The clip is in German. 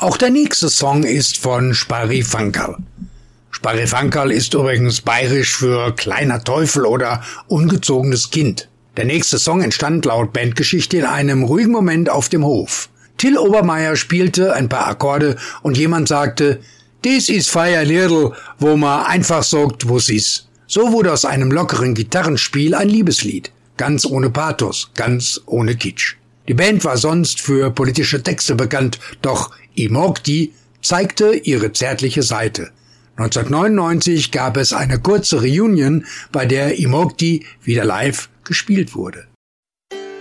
Auch der nächste Song ist von Sparifankerl. Sparifankerl ist übrigens bayerisch für kleiner Teufel oder ungezogenes Kind. Der nächste Song entstand laut Bandgeschichte in einem ruhigen Moment auf dem Hof. Till Obermeier spielte ein paar Akkorde und jemand sagte, "Dies ist Feier Liedl", wo man einfach sagt, wo's ist. So wurde aus einem lockeren Gitarrenspiel ein Liebeslied. Ganz ohne Pathos, ganz ohne Kitsch. Die Band war sonst für politische Texte bekannt, doch I Moog Die zeigte ihre zärtliche Seite. 1999 gab es eine kurze Reunion, bei der I Moog Die wieder live gespielt wurde.